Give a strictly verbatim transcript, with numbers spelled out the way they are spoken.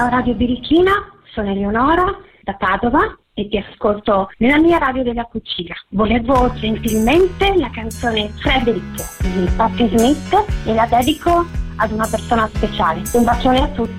Ciao Radio Birichina, sono Eleonora da Padova e ti ascolto nella mia radio della cucina. Volevo gentilmente la canzone Frederick di Patti Smith e la dedico ad una persona speciale. Un bacione a tutti.